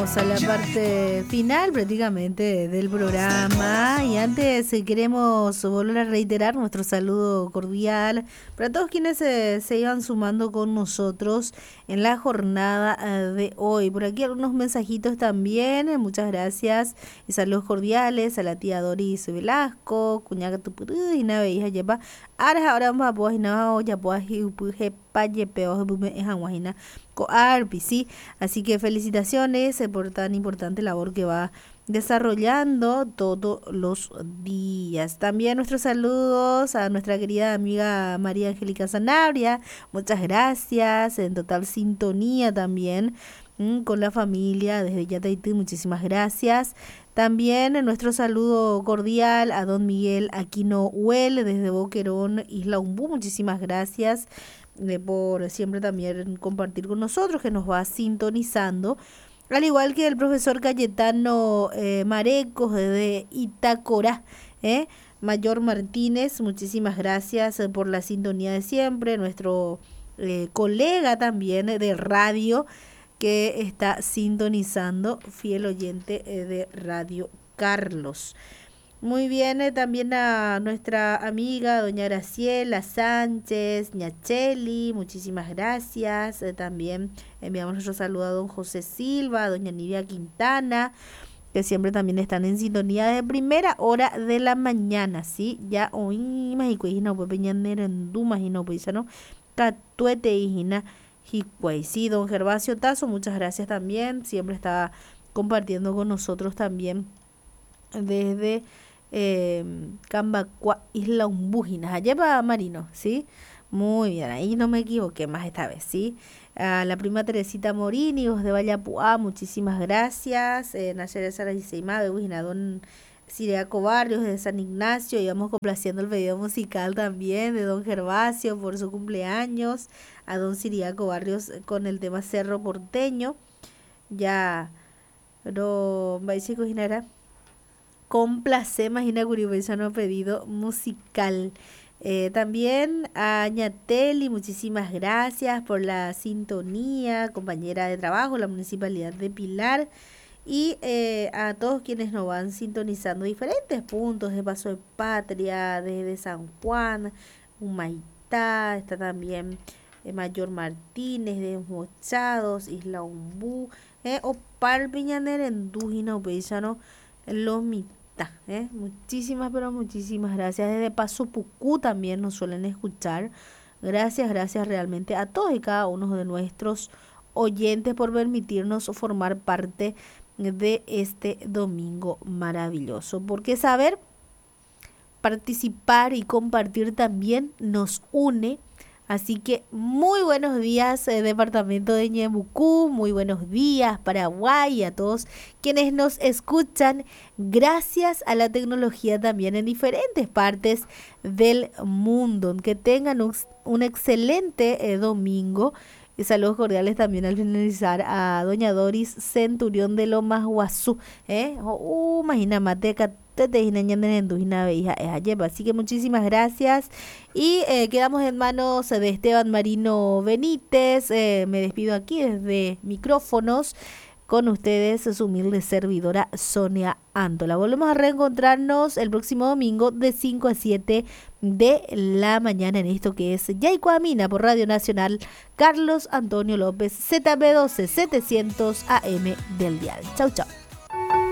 Llegamos a la parte final prácticamente del programa y antes queremos volver a reiterar nuestro saludo cordial para todos quienes se iban sumando con nosotros en la jornada de hoy. Por aquí algunos mensajitos también, muchas gracias y saludos cordiales a la tía Doris Velasco, cuñaca tupurú y nave hija lleva ahora vamos a poder ya paye peor en Coarpi, sí, así que felicitaciones por tan importante labor que va desarrollando todos los días. También nuestros saludos a nuestra querida amiga María Angélica Sanabria, muchas gracias, en total sintonía también con la familia desde Yataití, muchísimas gracias. También nuestro saludo cordial a don Miguel Aquino Huel desde Boquerón, Isla Umbú, muchísimas gracias por siempre también compartir con nosotros, que nos va sintonizando, al igual que el profesor Cayetano Marecos desde Itacora, Mayor Martínez, muchísimas gracias por la sintonía de siempre, nuestro colega también de radio que está sintonizando, fiel oyente de Radio Carlos. Muy bien, también a nuestra amiga doña Graciela Sánchez, Ñacheli, muchísimas gracias. También enviamos nuestro saludo a don José Silva, a doña Nidia Quintana, que siempre también están en sintonía de primera hora de la mañana, ¿sí? Ya hoy, no pues peñanero en Dumas y no pues no, Catuete y Gina Hicuay. Sí, don Gervasio Tazo, muchas gracias también, siempre está compartiendo con nosotros también desde Cambacua, Isla Umbúginas, allá para Marino, ¿sí? Muy bien, ahí no me equivoqué más esta vez, ¿sí? A la prima Teresita Morini, de Vallapuá, muchísimas gracias. Nacer Sara Giseima, de don Siriaco Barrios, de San Ignacio, íbamos complaciendo el video musical también de don Gervasio por su cumpleaños, a don Siriaco Barrios con el tema Cerro Porteño, ya, pero vais a coginar complace, imagina Curibesano pedido musical. También a Ñateli, muchísimas gracias por la sintonía, compañera de trabajo, la Municipalidad de Pilar, y a todos quienes nos van sintonizando diferentes puntos de Paso de Patria, desde San Juan, Humaitá, está también Mayor Martínez, de Mochados, Isla Umbú, Opal Piñaner, en Dujina, Upeyano, Los Mitad. Muchísimas, pero muchísimas gracias. Desde Paso Pucú también nos suelen escuchar. Gracias realmente a todos y cada uno de nuestros oyentes por permitirnos formar parte de este domingo maravilloso. Porque saber, participar y compartir también nos une. Así que muy buenos días, departamento de Ñemucú, muy buenos días Paraguay, y a todos quienes nos escuchan gracias a la tecnología también en diferentes partes del mundo. Que tengan un excelente domingo. Y saludos cordiales también al finalizar a doña Doris Centurión de Lomas Guazú. Imagina Mateca. Así que muchísimas gracias y quedamos en manos de Esteban Marino Benítez. Me despido aquí desde micrófonos con ustedes, su humilde servidora Sonia Antola. Volvemos a reencontrarnos el próximo domingo de 5 a 7 de la mañana en esto que es Yaicuamina por Radio Nacional Carlos Antonio López, ZB12 700 AM del dial. Chau, chau.